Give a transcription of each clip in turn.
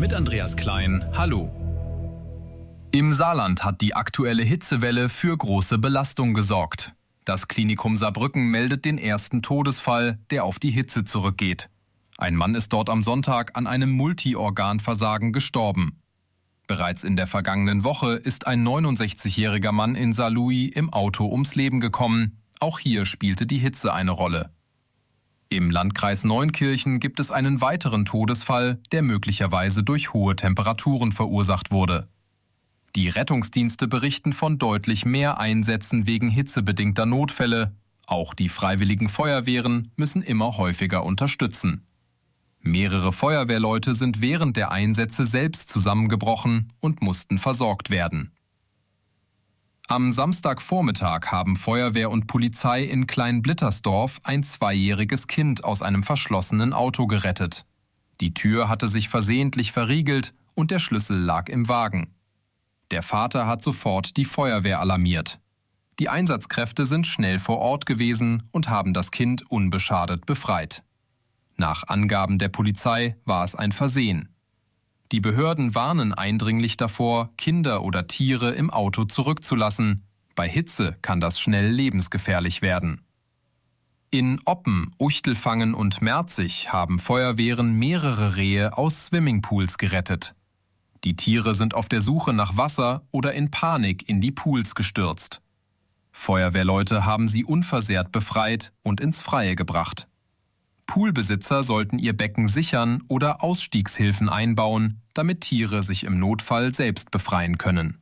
mit Andreas Klein. Hallo. Im Saarland hat die aktuelle Hitzewelle für große Belastung gesorgt. Das Klinikum Saarbrücken meldet den ersten Todesfall, der auf die Hitze zurückgeht. Ein Mann ist dort am Sonntag an einem Multiorganversagen gestorben. Bereits in der vergangenen Woche ist ein 69-jähriger Mann in Saarlouis im Auto ums Leben gekommen. Auch hier spielte die Hitze eine Rolle. Im Landkreis Neunkirchen gibt es einen weiteren Todesfall, der möglicherweise durch hohe Temperaturen verursacht wurde. Die Rettungsdienste berichten von deutlich mehr Einsätzen wegen hitzebedingter Notfälle. Auch die freiwilligen Feuerwehren müssen immer häufiger unterstützen. Mehrere Feuerwehrleute sind während der Einsätze selbst zusammengebrochen und mussten versorgt werden. Am Samstagvormittag haben Feuerwehr und Polizei in Kleinblittersdorf ein 2-jähriges Kind aus einem verschlossenen Auto gerettet. Die Tür hatte sich versehentlich verriegelt und der Schlüssel lag im Wagen. Der Vater hat sofort die Feuerwehr alarmiert. Die Einsatzkräfte sind schnell vor Ort gewesen und haben das Kind unbeschadet befreit. Nach Angaben der Polizei war es ein Versehen. Die Behörden warnen eindringlich davor, Kinder oder Tiere im Auto zurückzulassen. Bei Hitze kann das schnell lebensgefährlich werden. In Oppen, Uchtelfangen und Merzig haben Feuerwehren mehrere Rehe aus Swimmingpools gerettet. Die Tiere sind auf der Suche nach Wasser oder in Panik in die Pools gestürzt. Feuerwehrleute haben sie unversehrt befreit und ins Freie gebracht. Poolbesitzer sollten ihr Becken sichern oder Ausstiegshilfen einbauen, damit Tiere sich im Notfall selbst befreien können.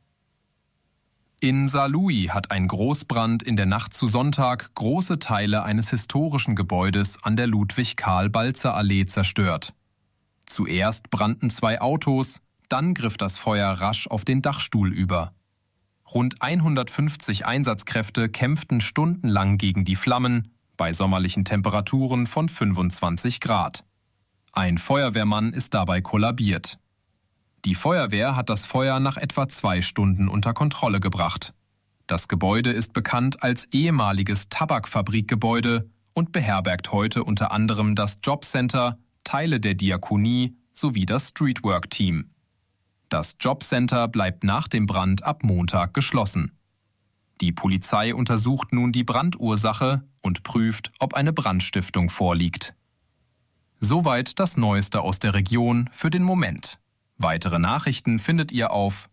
In Saarlouis hat ein Großbrand in der Nacht zu Sonntag große Teile eines historischen Gebäudes an der Ludwig-Karl-Balzer-Allee zerstört. Zuerst brannten 2 Autos, dann griff das Feuer rasch auf den Dachstuhl über. Rund 150 Einsatzkräfte kämpften stundenlang gegen die Flammen, bei sommerlichen Temperaturen von 25 Grad. Ein Feuerwehrmann ist dabei kollabiert. Die Feuerwehr hat das Feuer nach etwa 2 Stunden unter Kontrolle gebracht. Das Gebäude ist bekannt als ehemaliges Tabakfabrikgebäude und beherbergt heute unter anderem das Jobcenter, Teile der Diakonie sowie das Streetwork-Team. Das Jobcenter bleibt nach dem Brand ab Montag geschlossen. Die Polizei untersucht nun die Brandursache und prüft, ob eine Brandstiftung vorliegt. Soweit das Neueste aus der Region für den Moment. Weitere Nachrichten findet ihr auf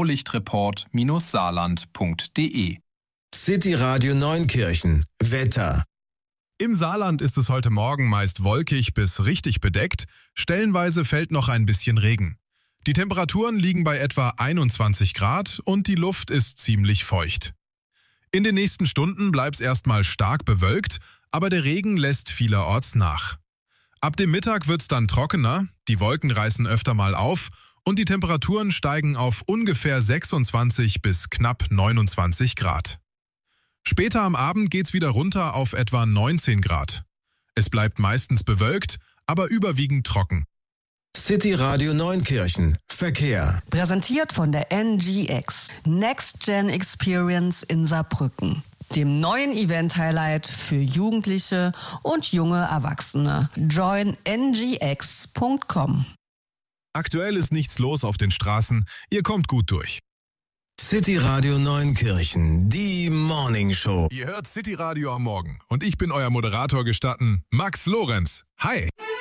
blaulichtreport-saarland.de. City Radio Neunkirchen. Wetter. Im Saarland ist es heute Morgen meist wolkig bis richtig bedeckt. Stellenweise fällt noch ein bisschen Regen. Die Temperaturen liegen bei etwa 21 Grad und die Luft ist ziemlich feucht. In den nächsten Stunden bleibt es erstmal stark bewölkt, aber der Regen lässt vielerorts nach. Ab dem Mittag wird es dann trockener, die Wolken reißen öfter mal auf und die Temperaturen steigen auf ungefähr 26 bis knapp 29 Grad. Später am Abend geht's wieder runter auf etwa 19 Grad. Es bleibt meistens bewölkt, aber überwiegend trocken. City Radio Neunkirchen. Verkehr. Präsentiert von der NGX. Next Gen Experience in Saarbrücken. Dem neuen Event-Highlight für Jugendliche und junge Erwachsene. Join ngx.com. Aktuell ist nichts los auf den Straßen. Ihr kommt gut durch. City Radio Neunkirchen. Die Morning Show. Ihr hört City Radio am Morgen. Und ich bin euer Moderator gestatten, Max Lorenz. Hi!